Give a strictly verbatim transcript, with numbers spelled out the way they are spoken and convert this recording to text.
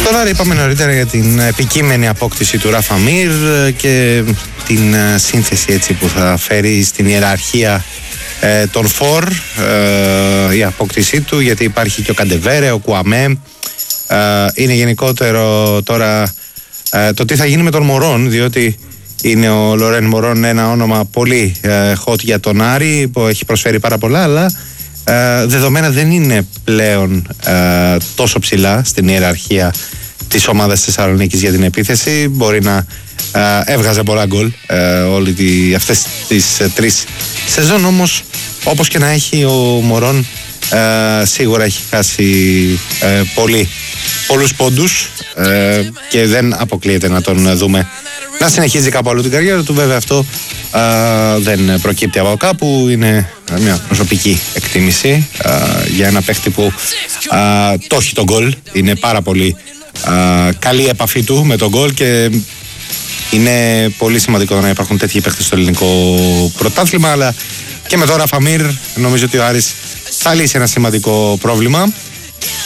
Στον Άρη είπαμε νωρίτερα για την επικείμενη απόκτηση του Ράφα Μίρ και την σύνθεση έτσι που θα φέρει στην ιεραρχία ε, των φορ ε, η απόκτησή του, γιατί υπάρχει και ο Καντεβέρε, ο Κουαμέ. Ε, είναι γενικότερο τώρα ε, το τι θα γίνει με τον Μωρόν, διότι είναι ο Λορέν Μωρόν ένα όνομα πολύ ε, hot για τον Άρη που έχει προσφέρει πάρα πολλά, αλλά ε, δεδομένα δεν είναι πλέον ε, τόσο ψηλά στην ιεραρχία της ομάδας της Θεσσαλονίκης για την επίθεση. Μπορεί να ε, έβγαζε πολλά γκολ ε, όλη τη, αυτές τις ε, τρεις σεζόν, όμως όπως και να έχει ο Μωρόν ε, σίγουρα έχει χάσει ε, πολύ, πολλούς πόντους ε, και δεν αποκλείεται να τον δούμε να συνεχίζει κάπου αλλού την καριέρα του. Βέβαια αυτό α, δεν προκύπτει από κάπου, είναι μια προσωπική εκτίμηση α, για ένα παίχτη που α, το έχει τον γκολ, είναι πάρα πολύ α, καλή επαφή του με τον γκολ και είναι πολύ σημαντικό να υπάρχουν τέτοιοι παίχτες στο ελληνικό πρωτάθλημα, αλλά και με τώρα Φαμίρ νομίζω ότι ο Άρης θα λύσει ένα σημαντικό πρόβλημα.